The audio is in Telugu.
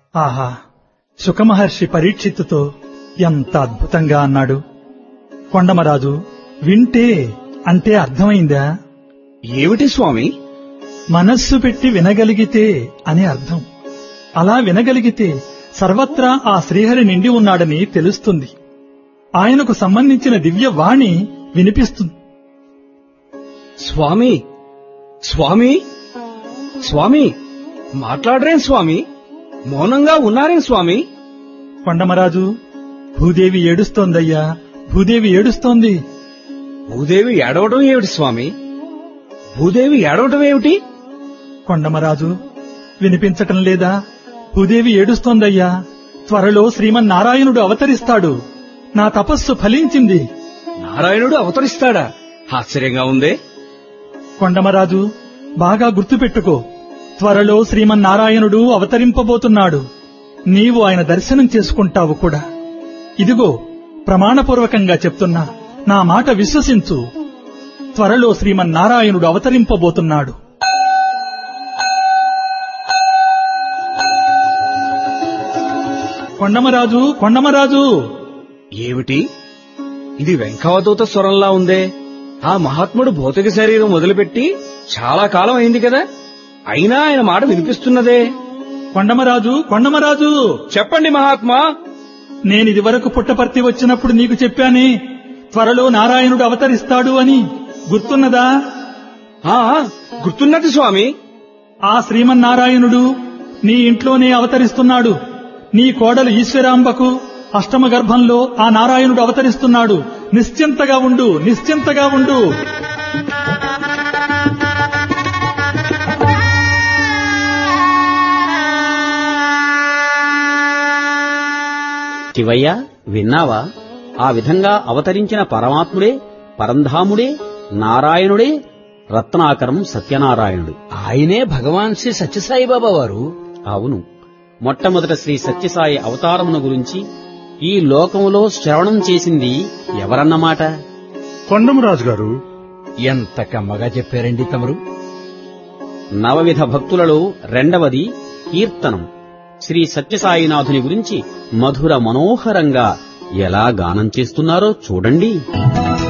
ఆహా, శుకమహర్షి పరీక్షిత్తుతో ఎంత అద్భుతంగా అన్నాడు. కొండమరాజు, వింటే అంటే అర్థమైందా? ఏమిటి స్వామి? మనస్సు పెట్టి వినగలిగితే అని అర్థం. అలా వినగలిగితే సర్వత్రా ఆ శ్రీహరి నిండి ఉన్నాడని తెలుస్తుంది. ఆయనకు సంబంధించిన దివ్య వాణి వినిపిస్తుంది. స్వామి, స్వామి, స్వామి, మాట్లాడరేం స్వామి? మౌనంగా ఉన్నారేం స్వామి? కొండమరాజు, భూదేవి ఏడుస్తోందయ్యా, భూదేవి ఏడుస్తోంది. భూదేవి ఏడవడం ఏమిటి స్వామి? భూదేవి ఏడవటం ఏమిటి? కొండమరాజు, వినిపించటం లేదా? భూదేవి ఏడుస్తోందయ్యా. త్వరలో శ్రీమన్నారాయణుడు అవతరిస్తాడు. నా తపస్సు ఫలించింది. నారాయణుడు అవతరిస్తాడా? ఆశ్చర్యంగా ఉందే. కొండమరాజు, బాగా గుర్తుపెట్టుకో, త్వరలో శ్రీమన్నారాయణుడు అవతరింపబోతున్నాడు. నీవు ఆయన దర్శనం చేసుకుంటావు కూడా. ఇదిగో ప్రమాణపూర్వకంగా చెప్తున్నా, నా మాట విశ్వసించు. త్వరలో శ్రీమన్నారాయణుడు అవతరింపబోతున్నాడు. కొండమరాజు, కొండమరాజు! ఏమిటి ఇది? వెంకవదూత స్వరంలా ఉందే. ఆ మహాత్ముడు భౌతిక శరీరం వదిలిపెట్టి చాలా కాలం అయింది కదా, అయినా ఆయన మాట వినిపిస్తున్నదే. కొండమరాజు, కొండమరాజు! చెప్పండి మహాత్మా. నేనిది వరకు పుట్టపర్తి వచ్చినప్పుడు నీకు చెప్పానే, త్వరలో నారాయణుడు అవతరిస్తాడు అని. గుర్తున్నదా? గుర్తున్నది స్వామి. ఆ శ్రీమన్నారాయణుడు నీ ఇంట్లోనే అవతరిస్తున్నాడు. నీ కోడలు ఈశ్వరాంబకు అష్టమ గర్భంలో ఆ నారాయణుడు అవతరిస్తున్నాడు. నిశ్చింతగా ఉండు, నిశ్చింతగా ఉండు. శివయ్య, విన్నావా? ఆ విధంగా అవతరించిన పరమాత్ముడే, పరంధాముడే, నారాయణుడే రత్నాకరం సత్యనారాయణుడు. ఆయనే భగవాన్ శ్రీ సత్యసాయిబాబా వారు. అవును, మొట్టమొదట శ్రీ సత్యసాయి అవతారమును గురించి ఈ లోకంలో శ్రవణం చేసింది ఎవరన్నమాట? కొండమరాజు గారు. ఎంత కమ్మగా చెప్పారండి తమరు. నవవిధ భక్తులలో రెండవది కీర్తనం. శ్రీ సత్యసాయినాథుని గురించి మధుర మనోహరంగా ఎలా గానం చేస్తున్నారో చూడండి.